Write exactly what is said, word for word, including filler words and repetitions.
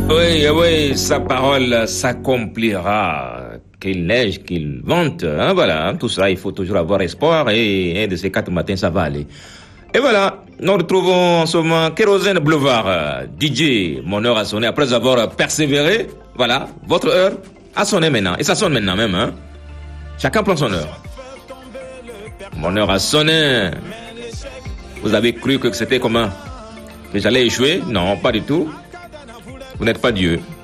Oui, oui, sa parole s'accomplira. Qu'il neige, qu'il vente, hein, voilà, tout ça, il faut toujours avoir espoir et un de ces quatre matins, ça va aller. Et voilà, nous retrouvons en ce moment Kérosène Boulevard. D J, mon heure a sonné après avoir persévéré. Voilà, votre heure a sonné maintenant. Et ça sonne maintenant même, hein. Chacun prend son heure. Mon heure a sonné. Vous avez cru que c'était comment? Que j'allais échouer? Non, pas du tout. Vous n'êtes pas Dieu.